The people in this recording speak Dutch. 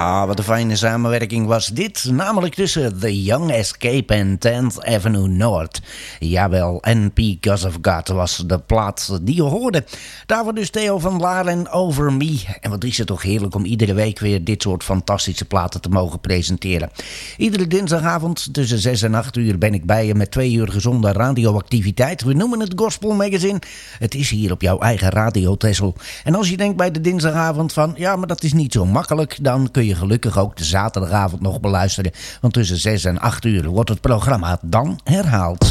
Ja, wat een fijne samenwerking was dit. Namelijk tussen The Young Escape en 10th Avenue North. Jawel, and Because of God was de plaat die je hoorde. Daarvoor dus Theo van Laar en Over Me. En wat is het toch heerlijk om iedere week weer dit soort fantastische platen te mogen presenteren. Iedere dinsdagavond tussen 6 en 8 uur ben ik bij je met 2 uur gezonde radioactiviteit. We noemen het Gospel Magazine. Het is hier op jouw eigen Radio Tessel. En als je denkt bij de dinsdagavond van, ja, maar dat is niet zo makkelijk, dan kun je gelukkig ook de zaterdagavond nog beluisteren. Want tussen 6 en 8 uur wordt het programma dan herhaald.